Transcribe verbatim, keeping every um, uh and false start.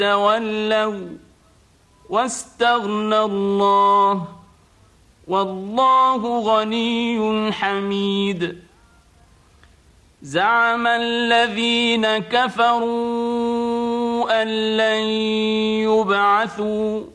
تولوا واستغنى الله والله غني حميد. زعم الذين كفروا أن لن يبعثوا